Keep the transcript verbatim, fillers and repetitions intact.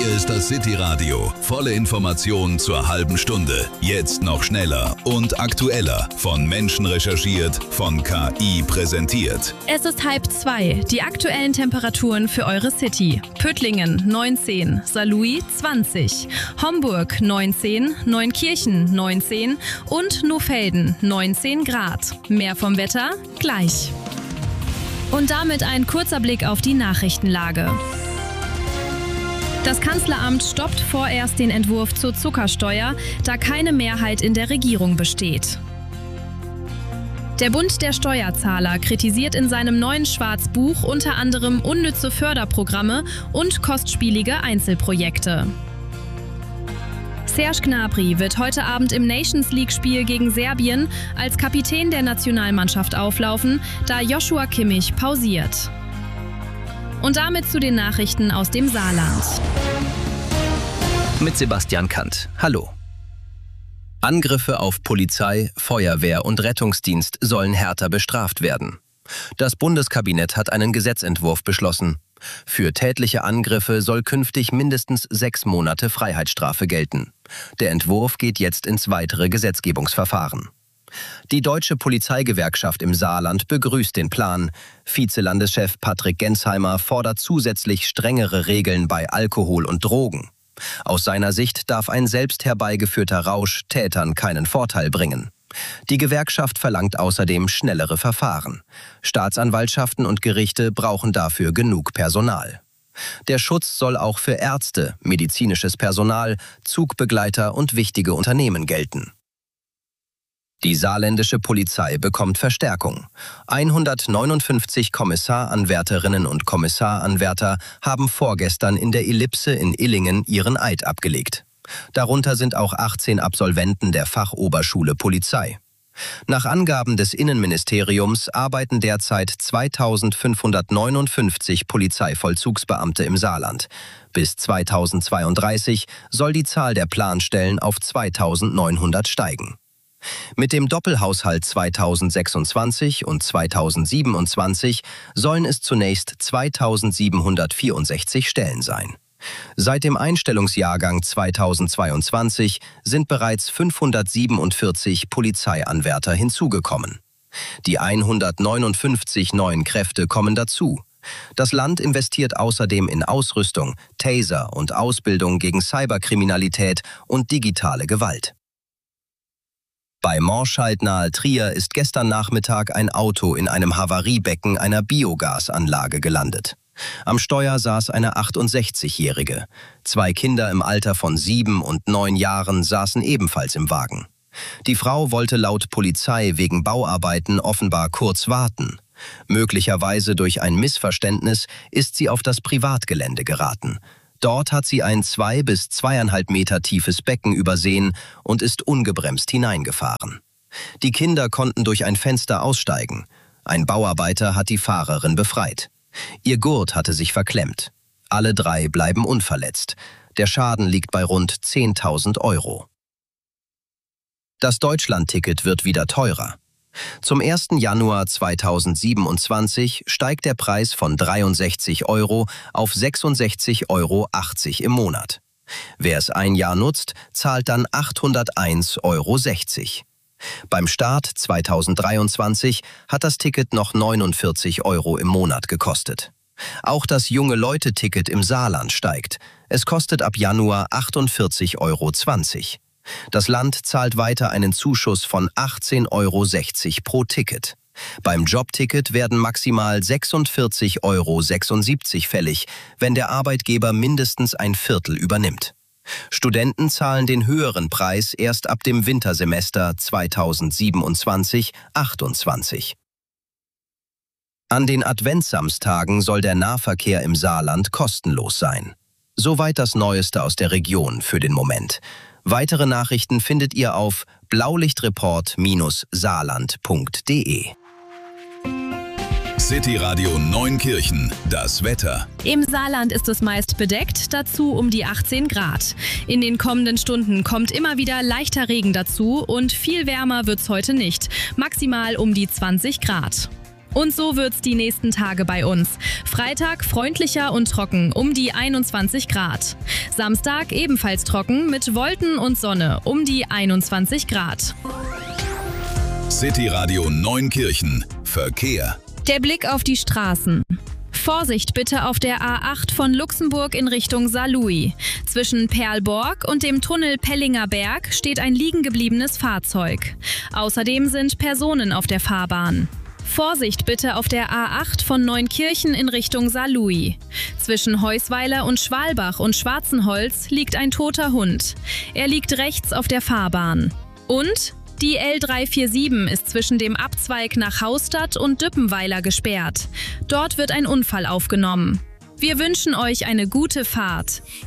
Hier ist das City Radio. Volle Informationen zur halben Stunde. Jetzt noch schneller und aktueller. Von Menschen recherchiert, von K I präsentiert. Es ist halb zwei. Die aktuellen Temperaturen für eure City. Püttlingen neunzehn, Saarlouis zwanzig, Homburg neunzehn, Neunkirchen neunzehn und Nohfelden neunzehn Grad. Mehr vom Wetter gleich. Und damit ein kurzer Blick auf die Nachrichtenlage. Das Kanzleramt stoppt vorerst den Entwurf zur Zuckersteuer, da keine Mehrheit in der Regierung besteht. Der Bund der Steuerzahler kritisiert in seinem neuen Schwarzbuch unter anderem unnütze Förderprogramme und kostspielige Einzelprojekte. Serge Gnabry wird heute Abend im Nations-League-Spiel gegen Serbien als Kapitän der Nationalmannschaft auflaufen, da Joshua Kimmich pausiert. Und damit zu den Nachrichten aus dem Saarland. Mit Sebastian Kant. Hallo. Angriffe auf Polizei, Feuerwehr und Rettungsdienst sollen härter bestraft werden. Das Bundeskabinett hat einen Gesetzentwurf beschlossen. Für tätliche Angriffe soll künftig mindestens sechs Monate Freiheitsstrafe gelten. Der Entwurf geht jetzt ins weitere Gesetzgebungsverfahren. Die Deutsche Polizeigewerkschaft im Saarland begrüßt den Plan. Vizelandeschef Patrick Gensheimer fordert zusätzlich strengere Regeln bei Alkohol und Drogen. Aus seiner Sicht darf ein selbst herbeigeführter Rausch Tätern keinen Vorteil bringen. Die Gewerkschaft verlangt außerdem schnellere Verfahren. Staatsanwaltschaften und Gerichte brauchen dafür genug Personal. Der Schutz soll auch für Ärzte, medizinisches Personal, Zugbegleiter und wichtige Unternehmen gelten. Die saarländische Polizei bekommt Verstärkung. hundertneunundfünfzig Kommissaranwärterinnen und Kommissaranwärter haben vorgestern in der Ellipse in Illingen ihren Eid abgelegt. Darunter sind auch achtzehn Absolventen der Fachoberschule Polizei. Nach Angaben des Innenministeriums arbeiten derzeit zweitausendfünfhundertneunundfünfzig Polizeivollzugsbeamte im Saarland. Bis zweitausendzweiunddreißig soll die Zahl der Planstellen auf zweitausendneunhundert steigen. Mit dem Doppelhaushalt zweitausendsechsundzwanzig und zweitausendsiebenundzwanzig sollen es zunächst zweitausendsiebenhundertvierundsechzig Stellen sein. Seit dem Einstellungsjahrgang zweitausendzweiundzwanzig sind bereits fünfhundertsiebenundvierzig Polizeianwärter hinzugekommen. Die hundertneunundfünfzig neuen Kräfte kommen dazu. Das Land investiert außerdem in Ausrüstung, Taser und Ausbildung gegen Cyberkriminalität und digitale Gewalt. Bei Morscheid nahe Trier ist gestern Nachmittag ein Auto in einem Havariebecken einer Biogasanlage gelandet. Am Steuer saß eine achtundsechzigjährige. Zwei Kinder im Alter von sieben und neun Jahren saßen ebenfalls im Wagen. Die Frau wollte laut Polizei wegen Bauarbeiten offenbar kurz warten. Möglicherweise durch ein Missverständnis ist sie auf das Privatgelände geraten. Dort hat sie ein zwei bis zweieinhalb Meter tiefes Becken übersehen und ist ungebremst hineingefahren. Die Kinder konnten durch ein Fenster aussteigen. Ein Bauarbeiter hat die Fahrerin befreit. Ihr Gurt hatte sich verklemmt. Alle drei bleiben unverletzt. Der Schaden liegt bei rund zehntausend Euro. Das Deutschlandticket wird wieder teurer. Zum ersten Januar zweitausendsiebenundzwanzig steigt der Preis von dreiundsechzig Euro auf sechsundsechzig Euro achtzig im Monat. Wer es ein Jahr nutzt, zahlt dann achthunderteins Euro sechzig. Beim Start zweitausenddreiundzwanzig hat das Ticket noch neunundvierzig Euro im Monat gekostet. Auch das Junge-Leute-Ticket im Saarland steigt. Es kostet ab Januar achtundvierzig Euro zwanzig. Das Land zahlt weiter einen Zuschuss von achtzehn Euro sechzig pro Ticket. Beim Jobticket werden maximal sechsundvierzig Euro sechsundsiebzig fällig, wenn der Arbeitgeber mindestens ein Viertel übernimmt. Studenten zahlen den höheren Preis erst ab dem Wintersemester zweitausendsiebenundzwanzig achtundzwanzig. An den Adventssamstagen soll der Nahverkehr im Saarland kostenlos sein. Soweit das Neueste aus der Region für den Moment. Weitere Nachrichten findet ihr auf blaulichtreport Bindestrich saarland punkt de. City Radio Neunkirchen, das Wetter. Im Saarland ist es meist bedeckt, dazu um die achtzehn Grad. In den kommenden Stunden kommt immer wieder leichter Regen dazu und viel wärmer wird's heute nicht, maximal um die zwanzig Grad. Und so wird's die nächsten Tage bei uns. Freitag freundlicher und trocken, um die einundzwanzig Grad. Samstag ebenfalls trocken mit Wolken und Sonne, um die einundzwanzig Grad. City Radio Neunkirchen. Verkehr. Der Blick auf die Straßen. Vorsicht bitte auf der A acht von Luxemburg in Richtung Saarlouis. Zwischen Perlborg und dem Tunnel Pellinger Berg steht ein liegengebliebenes Fahrzeug. Außerdem sind Personen auf der Fahrbahn. Vorsicht bitte auf der A acht von Neunkirchen in Richtung Saarlouis. Zwischen Heusweiler und Schwalbach und Schwarzenholz liegt ein toter Hund. Er liegt rechts auf der Fahrbahn. Und die L drei vier sieben ist zwischen dem Abzweig nach Haustadt und Düppenweiler gesperrt. Dort wird ein Unfall aufgenommen. Wir wünschen euch eine gute Fahrt.